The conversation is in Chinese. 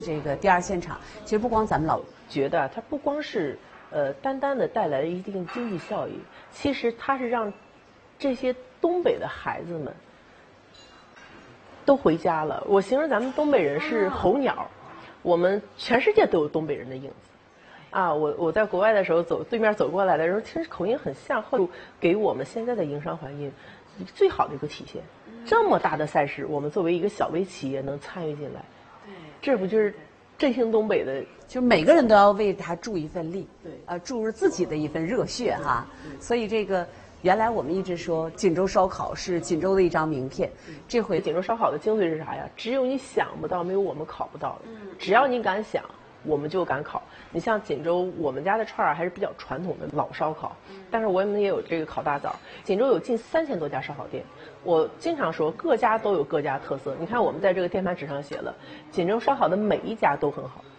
这个第二现场，其实不光咱们老觉得它不光是单单的带来了一定经济效益，其实它是让这些东北的孩子们都回家了。我形容咱们东北人是候鸟，我们全世界都有东北人的影子。啊，我在国外的时候对面走过来的时候，其实口音很像，后给我们现在的营商环境最好的一个体现。这么大的赛事，我们作为一个小微企业能参与进来，这不就是振兴东北的？ 就每个人都要为他助一份力，对，注入自己的一份热血哈。所以这个原来我们一直说锦州烧烤是锦州的一张名片，这回锦州烧烤的精髓是啥呀？只有你想不到，没有我们烤不到的。只要你敢想，我们就敢烤。你像锦州，我们家的串儿还是比较传统的老烧烤，但是我们也有这个烤大枣。锦州有近3000多家烧烤店，我经常说各家都有各家特色。你看我们在这个电盘纸上写了，锦州烧烤的每一家都很好。